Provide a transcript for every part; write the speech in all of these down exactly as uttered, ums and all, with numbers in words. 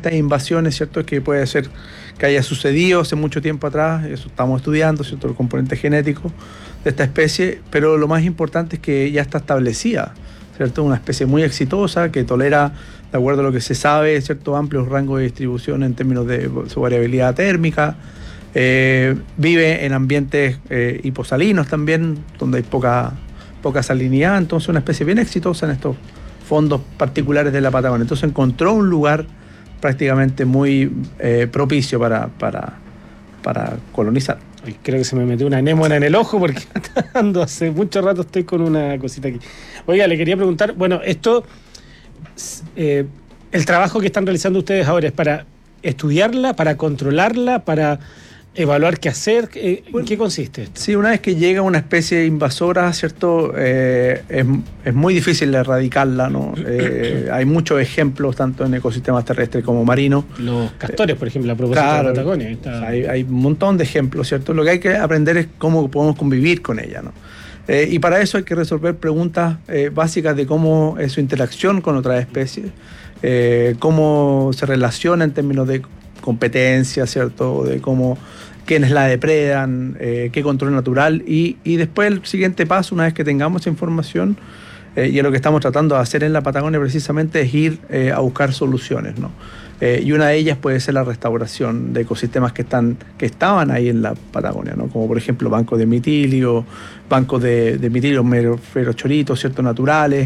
estas invasiones, ¿cierto? Que puede ser que haya sucedido hace mucho tiempo atrás, eso estamos estudiando, ¿cierto? El componente genético de esta especie, pero lo más importante es que ya está establecida, ¿cierto? Una especie muy exitosa que tolera, de acuerdo a lo que se sabe, ¿cierto? Amplios rangos de distribución en términos de su variabilidad térmica. Eh, vive en ambientes eh, hiposalinos también, donde hay poca, poca salinidad, entonces una especie bien exitosa en estos fondos particulares de la Patagonia. Entonces encontró un lugar prácticamente muy eh, propicio para, para, para colonizar. Creo que se me metió una anémona en el ojo porque ando hace mucho rato, estoy con una cosita aquí. Oiga, le quería preguntar, bueno, esto, eh, el trabajo que están realizando ustedes ahora es para estudiarla, para controlarla, para evaluar qué hacer. ¿En bueno, qué consiste esto? Sí, una vez que llega una especie invasora, ¿cierto? Eh, es, es muy difícil erradicarla, ¿no? Eh, hay muchos ejemplos, tanto en ecosistemas terrestres como marinos. Los castores, eh, por ejemplo, a propósito claro, de la Patagonia. Está... Hay, hay un montón de ejemplos, ¿cierto? Lo que hay que aprender es cómo podemos convivir con ella, ¿no? Eh, y para eso hay que resolver preguntas eh, básicas de cómo es su interacción con otras especies, eh, cómo se relaciona en términos de competencia, ¿cierto? De cómo, quiénes la depredan, eh, qué control natural y, y después el siguiente paso, una vez que tengamos esa información, eh, y es lo que estamos tratando de hacer en la Patagonia precisamente, es ir eh, a buscar soluciones, ¿no? Eh, y una de ellas puede ser la restauración de ecosistemas que están que estaban ahí en la Patagonia, ¿no? Como por ejemplo bancos de mitilio, bancos de, de mitilio meroferochoritos, ¿cierto? Naturales,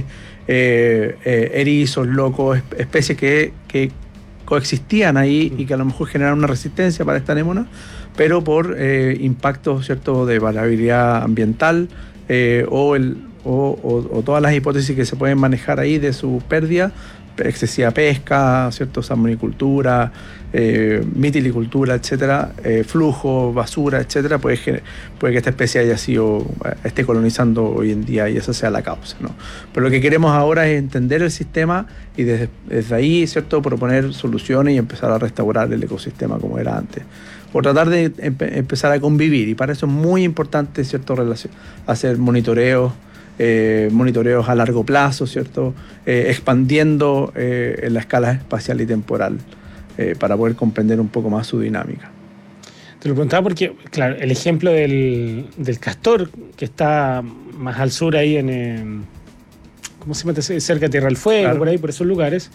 eh, eh, erizos, locos, especies que, que coexistían ahí y que a lo mejor generaron una resistencia para esta anémona, pero por eh, impactos, ¿cierto? De variabilidad ambiental eh, o, el, o, o, o todas las hipótesis que se pueden manejar ahí de su pérdida, excesiva pesca, ¿cierto? Salmonicultura, eh, mitilicultura, etcétera, eh, flujo, basura, etcétera, puede, puede que esta especie haya sido, esté colonizando hoy en día y esa sea la causa, ¿no? Pero lo que queremos ahora es entender el sistema y desde, desde ahí, ¿cierto? Proponer soluciones y empezar a restaurar el ecosistema como era antes. O tratar de empe- empezar a convivir, y para eso es muy importante, ¿cierto? Relacion- hacer monitoreos, Eh, monitoreos a largo plazo, ¿cierto? Eh, expandiendo eh, en la escala espacial y temporal eh, para poder comprender un poco más su dinámica. Te lo preguntaba porque, claro, el ejemplo del, del castor, que está más al sur ahí en, eh, ¿cómo se llama? Cerca de Tierra del Fuego, claro, por ahí, por esos lugares,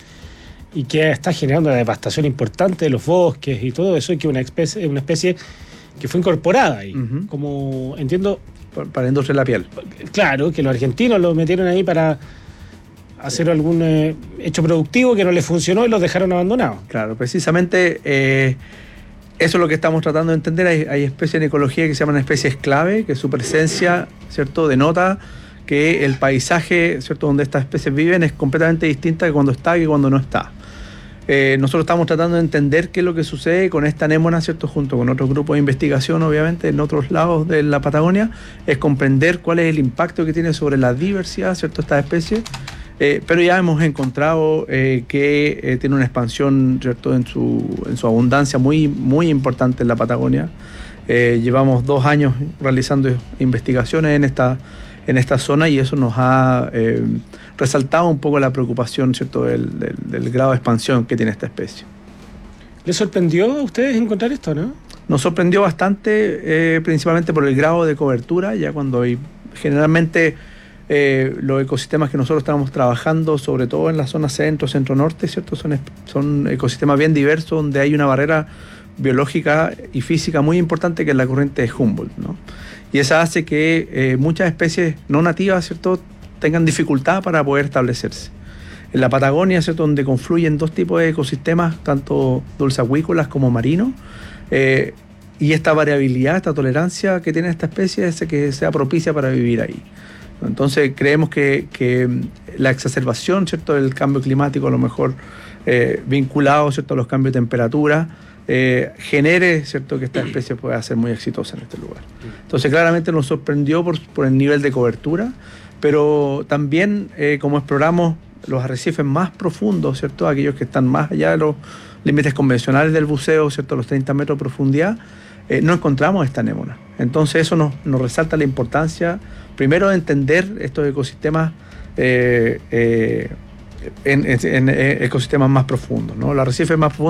y que está generando una devastación importante de los bosques y todo eso, y que una especie, una especie que fue incorporada ahí, uh-huh, como entiendo... para la industria de la piel. Claro, que los argentinos lo metieron ahí para hacer sí. algún eh, hecho productivo que no les funcionó y los dejaron abandonados. Claro, precisamente eh, eso es lo que estamos tratando de entender. Hay, hay especies en ecología que se llaman especies clave, que su presencia, ¿cierto?, denota que el paisaje, ¿cierto?, donde estas especies viven es completamente distinta que cuando está y cuando no está. Eh, nosotros estamos tratando de entender qué es lo que sucede con esta anémona, ¿cierto?, junto con otro grupo de investigación, obviamente, en otros lados de la Patagonia, es comprender cuál es el impacto que tiene sobre la diversidad, ¿cierto?, esta especie. Eh, pero ya hemos encontrado eh, que eh, tiene una expansión, ¿cierto?, en su, en su abundancia muy, muy importante en la Patagonia. Eh, llevamos dos años realizando investigaciones en esta, en esta zona y eso nos ha eh, resaltado un poco la preocupación, ¿cierto?, del, del, del grado de expansión que tiene esta especie. ¿Les sorprendió a ustedes encontrar esto, no? Nos sorprendió bastante, eh, principalmente por el grado de cobertura, ya cuando hay, generalmente eh, los ecosistemas que nosotros estamos trabajando, sobre todo en la zona centro, centro-norte, ¿cierto?, son, son ecosistemas bien diversos, donde hay una barrera biológica y física muy importante que es la corriente de Humboldt, ¿no? Y esa hace que eh, muchas especies no nativas, ¿cierto?, tengan dificultad para poder establecerse. En la Patagonia, ¿cierto?, donde confluyen dos tipos de ecosistemas, tanto dulceacuícolas como marinos, eh, y esta variabilidad, esta tolerancia que tiene esta especie es que sea propicia para vivir ahí. Entonces creemos que, que la exacerbación, ¿cierto?, del cambio climático, a lo mejor eh, vinculado, ¿cierto?, a los cambios de temperatura, eh, genere, ¿cierto?, que esta especie pueda ser muy exitosa en este lugar. Entonces claramente nos sorprendió por, por el nivel de cobertura, pero también eh, como exploramos los arrecifes más profundos, ¿cierto?, aquellos que están más allá de los límites convencionales del buceo, ¿cierto?, los treinta metros de profundidad, eh, no encontramos esta anémona. Entonces eso nos, nos resalta la importancia, primero, de entender estos ecosistemas eh, eh, en, en, en ecosistemas más profundos, ¿no? Los arrecifes más profundos